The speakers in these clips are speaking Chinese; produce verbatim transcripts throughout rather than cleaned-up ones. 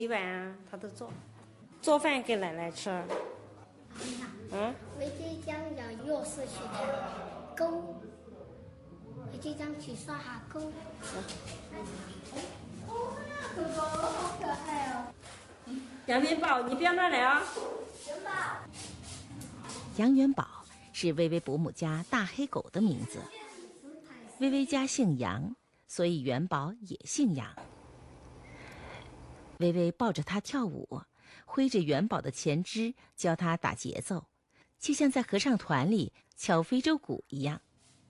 一晚啊，他都做，做饭给奶奶吃。嗯。 回这张要钥匙去看狗，回这张去耍下狗。哦，狗狗好可爱哦。 杨元宝，你不要乱来啊！ 元宝。 杨元宝是薇薇伯母家大黑狗的名字。薇薇家姓杨，所以元宝也姓杨。薇薇抱着他跳舞，挥着元宝的前肢教他打节奏，就像在合唱团里敲非洲鼓一样。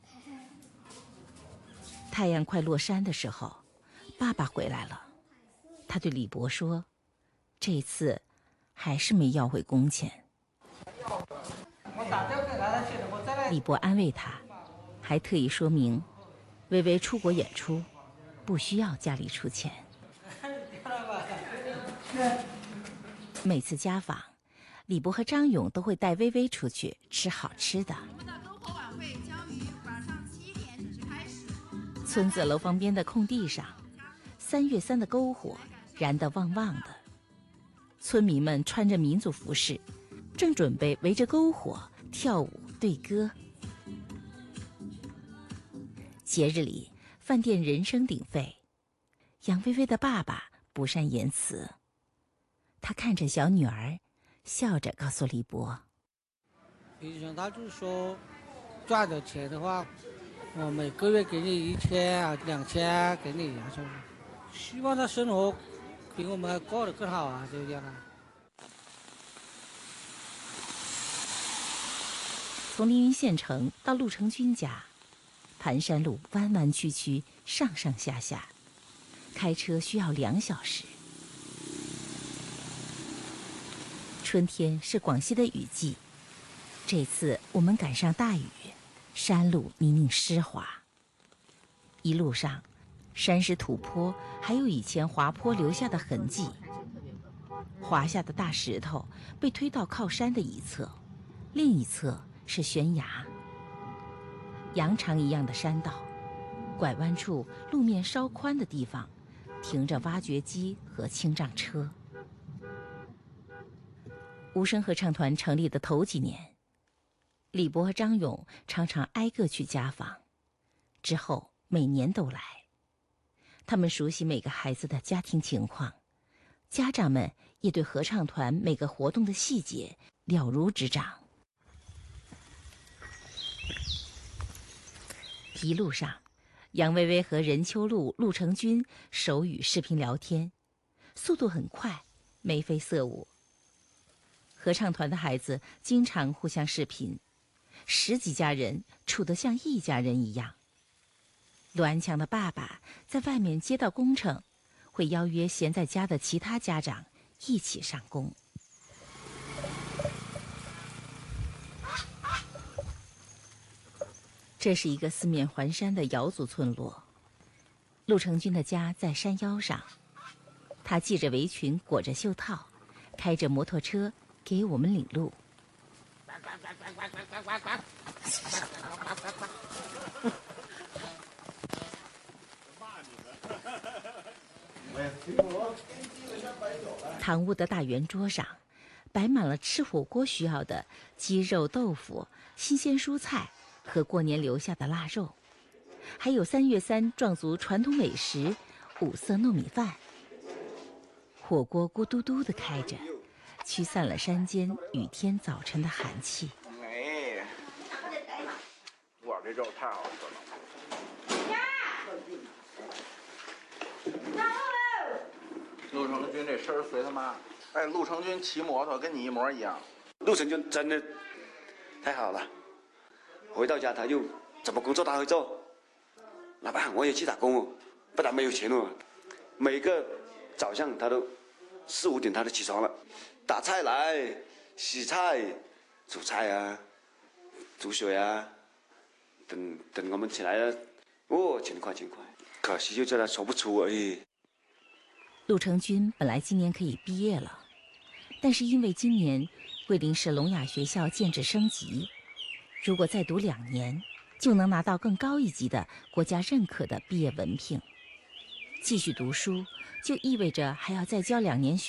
太阳快落山的时候，爸爸回来了。他对李伯说：“这次还是没要回工钱。”李伯安慰他，还特意说明，薇薇出国演出，不需要家里出钱。每次家访，李伯和张勇都会带薇薇出去吃好吃的。我们的篝火晚会将于晚上七点准时开始。村子楼房边的空地上，三月三的篝火燃得旺旺的。村民们穿着民族服饰，正准备围着篝火跳舞对歌。节日里，饭店人声鼎沸。杨薇薇的爸爸不善言辞。他看着小女儿，笑着告诉李伯：“ 以前他就是说，赚的钱的话，我每个月给你一千啊、两千啊，给你啊，就是希望他生活比我们过得更好啊，就这样啊。” 从凌云县城到陆成军家，盘山路弯弯曲曲，上上下下，开车需要两小时。春天是广西的雨季，这次我们赶上大雨，山路泥泞湿滑。一路上，山石土坡还有以前滑坡留下的痕迹。滑下的大石头被推到靠山的一侧，另一侧是悬崖。羊肠一样的山道，拐弯处路面稍宽的地方，停着挖掘机和清障车。无声合唱团成立的头几年，李伯和张勇常常挨个去家访，之后每年都来。他们熟悉每个孩子的家庭情况，家长们也对合唱团每个活动的细节了如指掌。一路上，杨薇薇和任秋露、陆成军手语视频聊天，速度很快，眉飞色舞。合唱团的孩子经常互相视频，十几家人处得像一家人一样。罗安强的爸爸在外面接到工程，会邀约闲在家的其他家长一起上工。这是一个四面环山的瑶族村落，陆成军的家在山腰上，他系着围裙，裹着袖套，开着摩托车给我们领路。堂屋的大圆桌上摆满了吃火锅需要的鸡肉、豆腐、新鲜蔬菜和过年留下的腊肉，还有三月三壮族传统美食五色糯米饭。火锅咕嘟嘟地开着，驱散了山间雨天早晨的寒气。 哎，我这肉太好吃了。呀！上路喽！陆成军这身儿随他妈！哎，陆成军骑摩托跟你一模一样。 陆成军真的太好了，回到家他就怎么工作他会做。老板，我也去打工哦，不然没有钱哦。每个早上他都四五点他就起床了。打菜来，洗菜、煮菜啊，煮水啊，等等我们起来了，哦，勤快勤快，可惜就叫他说不出而已。 陆成军本来今年可以毕业了，但是因为今年桂林市聋哑学校建制升级，如果再读两年，就能拿到更高一级的国家认可的毕业文凭。 继续读书就意味着还要再交两年学